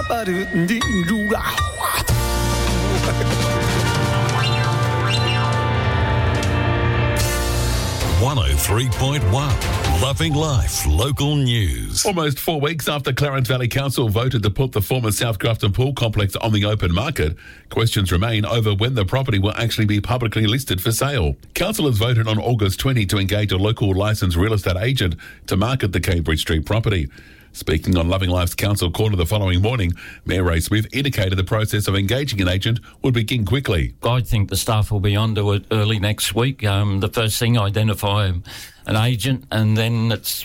.1 Loving Life Local News. Almost 4 weeks after Clarence Valley Council voted to put the former South Grafton Pool Complex on the open market, questions remain over when the property will actually be publicly listed for sale. Councillors voted on August 20 to engage a local licensed real estate agent to market the Cambridge Street property. Speaking on Loving Life's Council Corner the following morning, Mayor Ray Smith indicated the process of engaging an agent would begin quickly. I think the staff will be onto it early next week. The first thing, identify an agent, and then it's...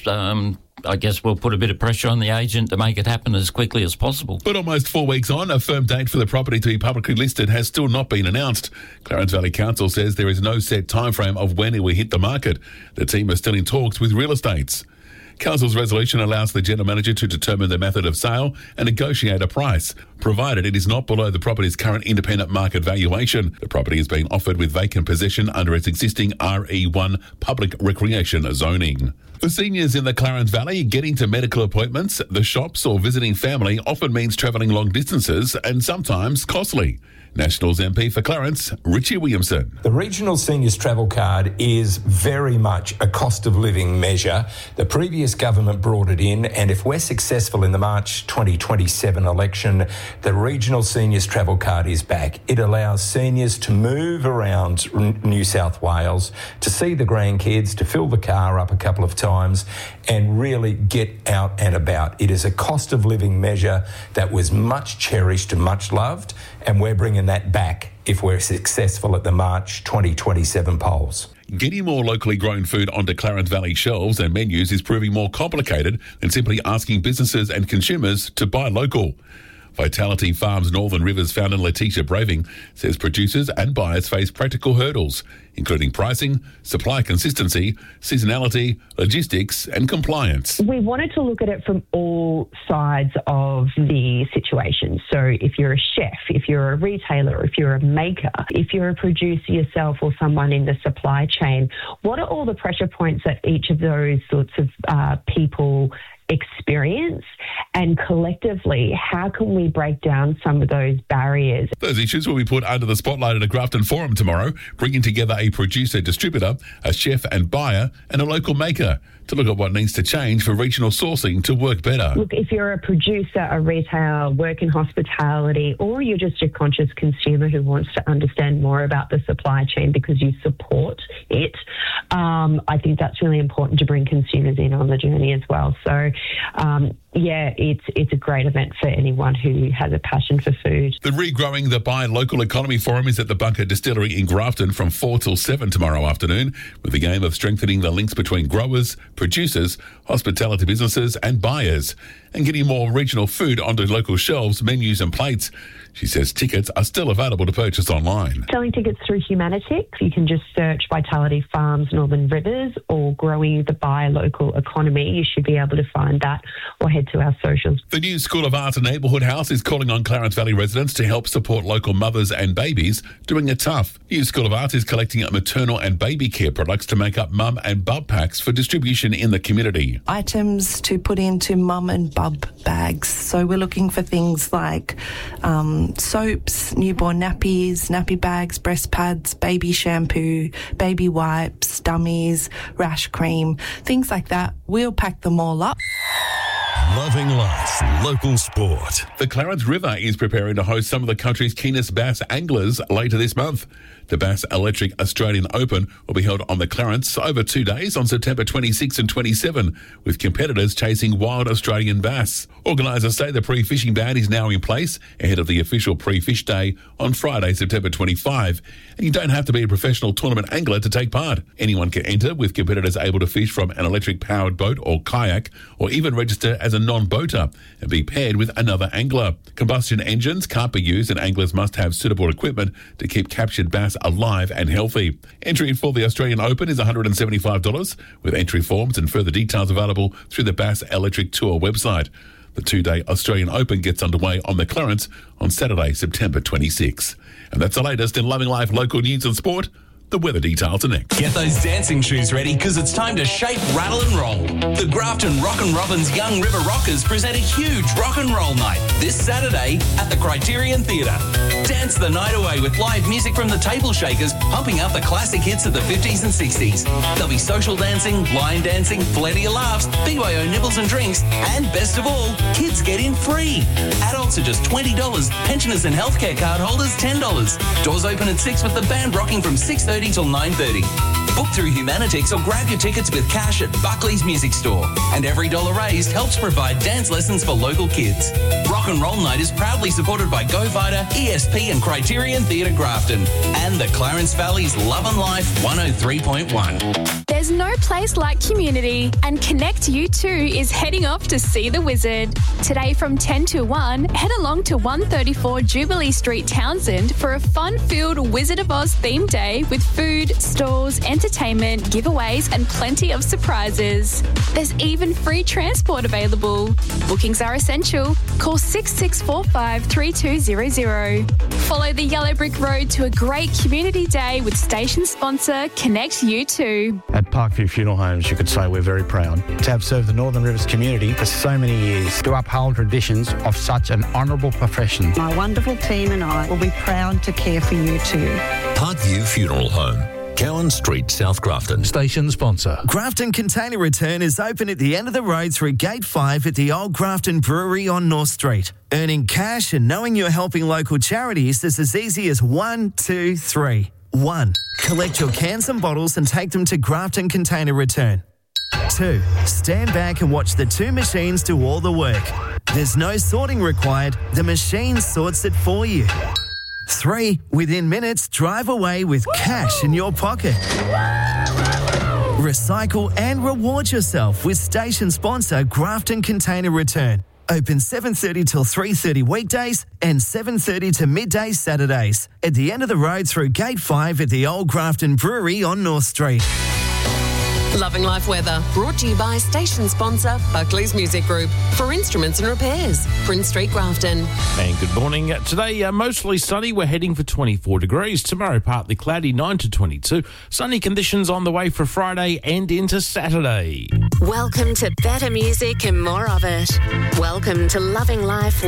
I guess we'll put a bit of pressure on the agent to make it happen as quickly as possible. But almost 4 weeks on, a firm date for the property to be publicly listed has still not been announced. Clarence Valley Council says there is no set timeframe of when it will hit the market. The team are still in talks with real estates. Council's resolution allows the general manager to determine the method of sale and negotiate a price, provided it is not below the property's current independent market valuation. The property is being offered with vacant possession under its existing RE1 public recreation zoning. For seniors in the Clarence Valley, getting to medical appointments, the shops or visiting family often means travelling long distances and sometimes costly. Nationals MP for Clarence, Richie Williamson. The Regional Seniors Travel Card is very much a cost of living measure. The previous government brought it in, and if we're successful in the March 2027 election, the Regional Seniors Travel Card is back. It allows seniors to move around New South Wales, to see the grandkids, to fill the car up a couple of times and really get out and about. It is a cost of living measure that was much cherished and much loved, and we're bringing that back if we're successful at the March 2027 polls. Getting more locally grown food onto Clarence Valley shelves and menus is proving more complicated than simply asking businesses and consumers to buy local. Vitality Farms Northern Rivers founder Letitia Braving says producers and buyers face practical hurdles, including pricing, supply consistency, seasonality, logistics and compliance. We wanted to look at it from all sides of the situation. So if you're a chef, if you're a retailer, if you're a maker, if you're a producer yourself or someone in the supply chain, what are all the pressure points that each of those sorts of people experience, and collectively, how can we break down some of those barriers? Those issues will be put under the spotlight at a Grafton Forum tomorrow, bringing together a producer, distributor, a chef and buyer, and a local maker to look at what needs to change for regional sourcing to work better. Look, if you're a producer, a retailer, work in hospitality, or you're just a conscious consumer who wants to understand more about the supply chain because you support it, I think that's really important to bring consumers in on the journey as well. So, it's a great event for anyone who has a passion for food. The Regrowing the Buy Local Economy Forum is at the Bunker Distillery in Grafton from 4 till 7 tomorrow afternoon, with the aim of strengthening the links between growers, producers, hospitality businesses and buyers, and getting more regional food onto local shelves, menus and plates. She says tickets are still available to purchase online. Selling tickets through Humanitix. You can just search Vitality Farms Northern Rivers or Growing the Buy Local Economy. You should be able to find that, or head to our socials. The new School of Art and Neighbourhood House is calling on Clarence Valley residents to help support local mothers and babies doing it tough. New School of Art is collecting maternal and baby care products to make up mum and bub packs for distribution in the community. Items to put into mum and bub bags. So we're looking for things like soaps, newborn nappies, nappy bags, breast pads, baby shampoo, baby wipes, dummies, rash cream, things like that. We'll pack them all up. Loving Life Local Sport. The Clarence River is preparing to host some of the country's keenest bass anglers later this month. The Bass Electric Australian Open will be held on the Clarence over 2 days on September 26 and 27, with competitors chasing wild Australian bass. Organisers say the pre-fishing ban is now in place ahead of the official pre-fish day on Friday, September 25. And you don't have to be a professional tournament angler to take part. Anyone can enter, with competitors able to fish from an electric-powered boat or kayak, or even register as a non-boater and be paired with another angler. Combustion engines can't be used, and anglers must have suitable equipment to keep captured bass alive and healthy. Entry for the Australian Open is $175, with entry forms and further details available through the Bass Electric Tour website. The 2-day Australian Open gets underway on the Clarence on Saturday, September 26. And that's the latest in Loving Life local news and sport. The weather details are next. Get those dancing shoes ready because it's time to shake, rattle and roll. The Grafton Rock and Robins Young River Rockers present a huge rock and roll night this Saturday at the Criterion Theatre. Dance the night away with live music from the Table Shakers, pumping up the classic hits of the 50s and 60s. There'll be social dancing, line dancing, plenty of laughs, BYO nibbles and drinks, and best of all, kids get in free. Adults are just $20, pensioners and healthcare card holders $10. Doors open at 6 with the band rocking from 6:30 till 9:30. Book through Humanitix or grab your tickets with cash at Buckley's Music Store. And every dollar raised helps provide dance lessons for local kids. Rock and Roll Night is proudly supported by Go Fighter, ESP and Criterion Theatre Grafton. And the Clarence Valley's Love and Life 103.1. There's no place like community, and Connect U2 is heading off to see the Wizard. Today from 10 to 1, head along to 134 Jubilee Street, Townsend for a fun-filled Wizard of Oz themed day with food, stalls, entertainment, giveaways and plenty of surprises. There's even free transport available. Bookings are essential. Call 6645 3200. Follow the Yellow Brick Road to a great community day with station sponsor Connect U2. At Parkview Funeral Homes, you could say we're very proud to have served the Northern Rivers community for so many years, to uphold traditions of such an honourable profession. My wonderful team and I will be proud to care for you too. Parkview Funeral Home, Cowan Street, South Grafton. Station sponsor. Grafton Container Return is open at the end of the road through Gate 5 at the Old Grafton Brewery on North Street. Earning cash and knowing you're helping local charities is as easy as 1, 2, 3. 1. Collect your cans and bottles and take them to Grafton Container Return. 2. Stand back and watch the two machines do all the work. There's no sorting required. The machine sorts it for you. 3. Within minutes, drive away with cash in your pocket. Recycle and reward yourself with station sponsor Grafton Container Return. Open 7:30 till 3:30 weekdays and 7:30 to midday Saturdays. At the end of the road through Gate 5 at the Old Grafton Brewery on North Street. Loving Life Weather, brought to you by station sponsor Buckley's Music Group for instruments and repairs, Prince Street, Grafton. And good morning. Today, mostly sunny. We're heading for 24 degrees. Tomorrow, partly cloudy, 9 to 22. Sunny conditions on the way for Friday and into Saturday. Welcome to better music and more of it. Welcome to Loving Life